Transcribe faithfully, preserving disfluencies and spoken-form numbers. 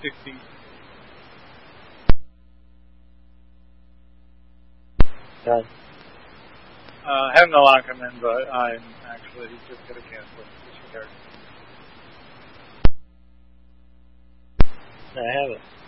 sixty. Done. Uh, I have no lock him in, but I'm actually just going to cancel it. Disregard. I have it.